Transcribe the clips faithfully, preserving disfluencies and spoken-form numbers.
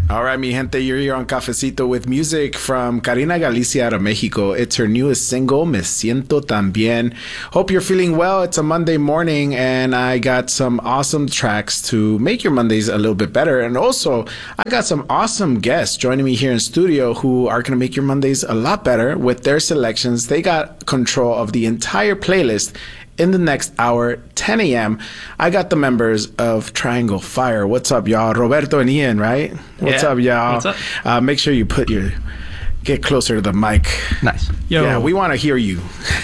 All right, mi gente, you're here on Cafecito with music from Karina Galicia out of Mexico. It's her newest single, Me Siento Tan Bien. Hope you're feeling well. It's a Monday morning, and I got some awesome tracks to make your Mondays a little bit better. And also, I got some awesome guests joining me here in studio who are going to make your Mondays a lot better with their selections. They got control of the entire playlist. In the next hour, ten a.m., I got the members of Triangle Fire. What's up, y'all? Roberto and Ian, right? What's yeah. up, y'all? What's up? Uh, make sure you put your... Get closer to the mic. Nice. Yo. Yeah, we want to hear you.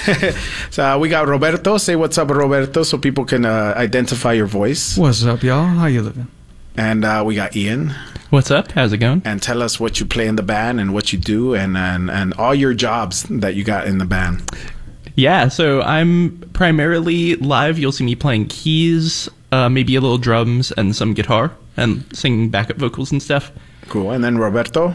So uh, we got Roberto. Say what's up, Roberto, so people can uh, identify your voice. What's up, y'all? How you living? And uh, we got Ian. What's up? How's it going? And tell us what you play in the band and what you do and, and, and all your jobs that you got in the band. Yeah, so I'm primarily live. You'll see me playing keys, uh, maybe a little drums and some guitar and singing backup vocals and stuff. Cool. And then Roberto?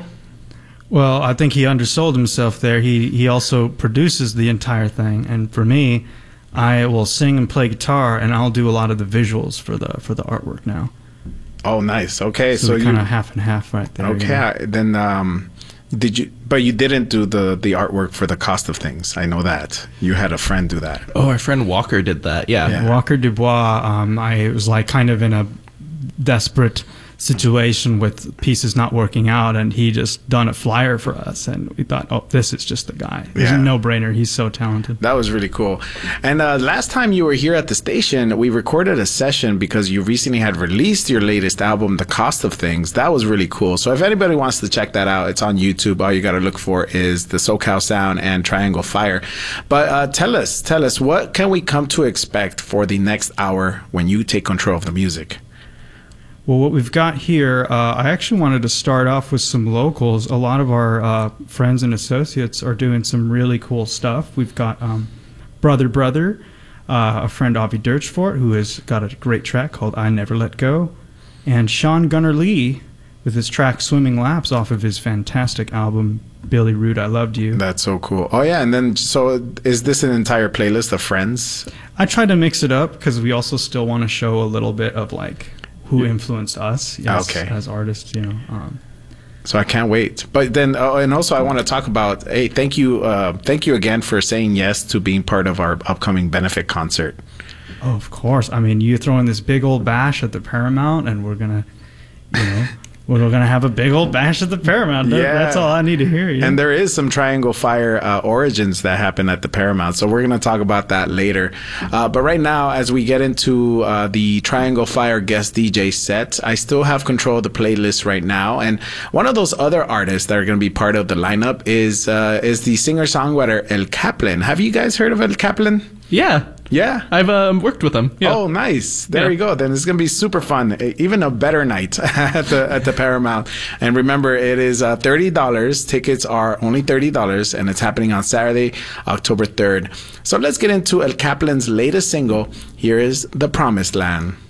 Well, I think he undersold himself there. He he also produces the entire thing. And for me, I will sing and play guitar, and I'll do a lot of the visuals for the for the artwork now. Oh, nice. Okay. So, so kind you, of half and half right there. Okay. Yeah. Then... Um, Did you? But you didn't do the the artwork for the Cost of Things. I know that you had a friend do that. Oh, our friend Walker did that. Yeah, yeah. Walker Dubois. Um, I was like kind of in a desperate situation with pieces not working out, and he just done a flyer for us, and we thought, oh, this is just the guy. It's yeah. a no-brainer. He's so talented. That was really cool. And uh, last time you were here at the station, we recorded a session because you recently had released your latest album, The Cost of Things. That was really cool. So if anybody wants to check that out, it's on YouTube. All you got to look for is the SoCal Sound and Triangle Fire. But uh, tell us, tell us, what can we come to expect for the next hour when you take control of the music? Well, what we've got here, uh, I actually wanted to start off with some locals. A lot of our uh, friends and associates are doing some really cool stuff. We've got um, Brother Brother, uh, a friend Avi Dirchfort, who has got a great track called I Never Let Go, and Sean Gunnar Lee with his track Swimming Laps off of his fantastic album Billy Root, I Loved You. That's so cool. Oh, yeah, and then, so is this an entire playlist of friends? I tried to mix it up because we also still want to show a little bit of, like, who influenced us yes, okay. as artists, you know. Um, so I can't wait. But then, uh, and also I want to talk about, hey, thank you, uh, thank you again for saying yes to being part of our upcoming benefit concert. Oh, of course. I mean, you throw in this big old bash at the Paramount, and we're gonna, you know, we're gonna have a big old bash at the Paramount. Yeah. That's all I need to hear. You know? And there is some Triangle Fire uh, origins that happen at the Paramount, so we're gonna talk about that later. Uh, but right now, as we get into uh, the Triangle Fire guest D J set, I still have control of the playlist right now. And one of those other artists that are gonna be part of the lineup is uh, is the singer-songwriter El Kaplan. Have you guys heard of El Kaplan? Yeah. Yeah. I've um, worked with them. Yeah. Oh, nice. There yeah. you go. Then it's going to be super fun. Even a better night at the at the Paramount. And remember, it is uh, thirty dollars. Tickets are only thirty dollars, and it's happening on Saturday, October third. So let's get into El Kaplan's latest single. Here is The Promised Land.